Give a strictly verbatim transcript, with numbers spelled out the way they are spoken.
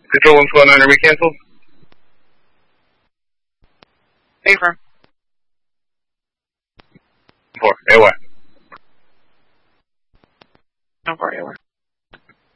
Control one twelve nine, are we canceled? Affirm. Four, A Y.